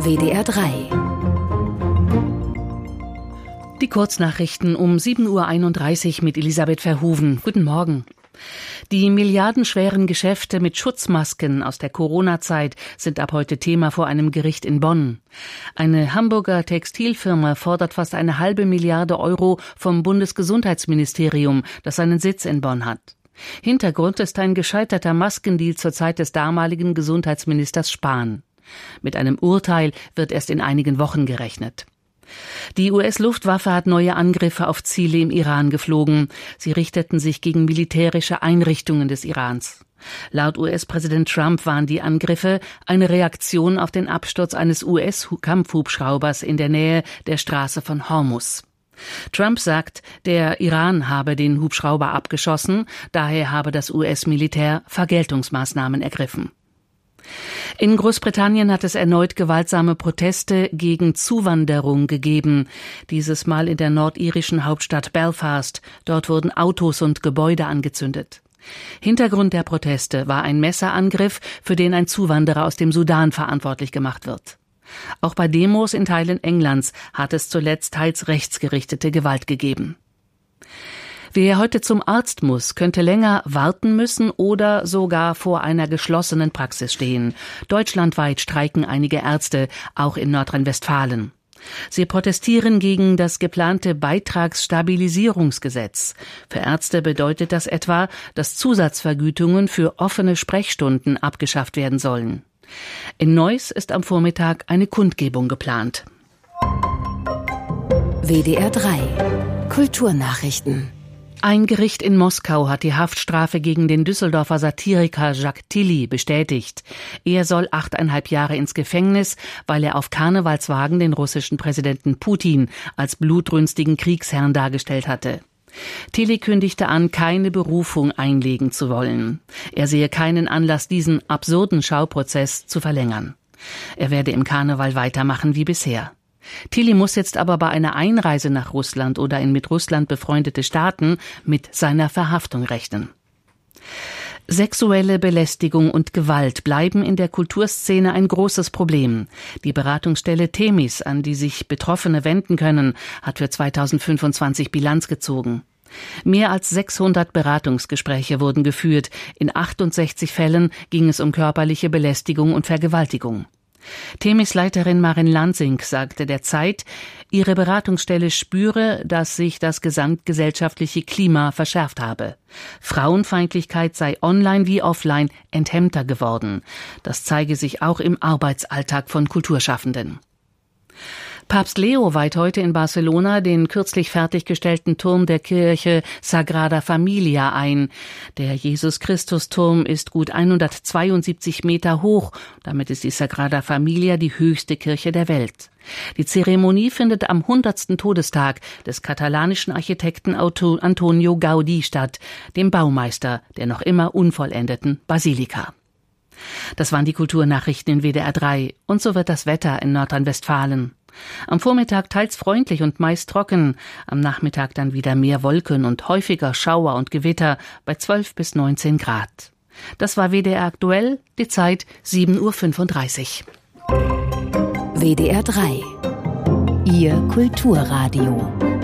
WDR 3. Die Kurznachrichten um 7.31 Uhr mit Elisabeth Verhoeven. Guten Morgen. Die milliardenschweren Geschäfte mit Schutzmasken aus der Corona-Zeit sind ab heute Thema vor einem Gericht in Bonn. Eine Hamburger Textilfirma fordert fast 1,5 Milliarde Euro vom Bundesgesundheitsministerium, das seinen Sitz in Bonn hat. Hintergrund ist ein gescheiterter Maskendeal zur Zeit des damaligen Gesundheitsministers Spahn. Mit einem Urteil wird erst in einigen Wochen gerechnet. Die US-Luftwaffe hat neue Angriffe auf Ziele im Iran geflogen. Sie richteten sich gegen militärische Einrichtungen des Irans. Laut US-Präsident Trump waren die Angriffe eine Reaktion auf den Absturz eines US-Kampfhubschraubers in der Nähe der Straße von Hormuz. Trump sagt, der Iran habe den Hubschrauber abgeschossen, daher habe das US-Militär Vergeltungsmaßnahmen ergriffen. In Großbritannien hat es erneut gewaltsame Proteste gegen Zuwanderung gegeben, dieses Mal in der nordirischen Hauptstadt Belfast. Dort wurden Autos und Gebäude angezündet. Hintergrund der Proteste war ein Messerangriff, für den ein Zuwanderer aus dem Sudan verantwortlich gemacht wird. Auch bei Demos in Teilen Englands hat es zuletzt teils rechtsgerichtete Gewalt gegeben. Wer heute zum Arzt muss, könnte länger warten müssen oder sogar vor einer geschlossenen Praxis stehen. Deutschlandweit streiken einige Ärzte, auch in Nordrhein-Westfalen. Sie protestieren gegen das geplante Beitragsstabilisierungsgesetz. Für Ärzte bedeutet das etwa, dass Zusatzvergütungen für offene Sprechstunden abgeschafft werden sollen. In Neuss ist am Vormittag eine Kundgebung geplant. WDR 3 Kulturnachrichten. Ein Gericht in Moskau hat die Haftstrafe gegen den Düsseldorfer Satiriker Jacques Tilly bestätigt. Er soll 8,5 Jahre ins Gefängnis, weil er auf Karnevalswagen den russischen Präsidenten Putin als blutrünstigen Kriegsherrn dargestellt hatte. Tilly kündigte an, keine Berufung einlegen zu wollen. Er sehe keinen Anlass, diesen absurden Schauprozess zu verlängern. Er werde im Karneval weitermachen wie bisher. Tilly muss jetzt aber bei einer Einreise nach Russland oder in mit Russland befreundete Staaten mit seiner Verhaftung rechnen. Sexuelle Belästigung und Gewalt bleiben in der Kulturszene ein großes Problem. Die Beratungsstelle Themis, an die sich Betroffene wenden können, hat für 2025 Bilanz gezogen. Mehr als 600 Beratungsgespräche wurden geführt. In 68 Fällen ging es um körperliche Belästigung und Vergewaltigung. Themis-Leiterin Marin Lansing sagte der Zeit, ihre Beratungsstelle spüre, dass sich das gesamtgesellschaftliche Klima verschärft habe. Frauenfeindlichkeit sei online wie offline enthemmter geworden. Das zeige sich auch im Arbeitsalltag von Kulturschaffenden. Papst Leo weiht heute in Barcelona den kürzlich fertiggestellten Turm der Kirche Sagrada Familia ein. Der Jesus-Christus-Turm ist gut 172 Meter hoch. Damit ist die Sagrada Familia die höchste Kirche der Welt. Die Zeremonie findet am 100. Todestag des katalanischen Architekten Antonio Gaudí statt, dem Baumeister der noch immer unvollendeten Basilika. Das waren die Kulturnachrichten in WDR 3. Und so wird das Wetter in Nordrhein-Westfalen. Am Vormittag teils freundlich und meist trocken, am Nachmittag dann wieder mehr Wolken und häufiger Schauer und Gewitter bei 12 bis 19 Grad. Das war WDR aktuell, die Zeit 7.35 Uhr. WDR 3 Ihr Kulturradio.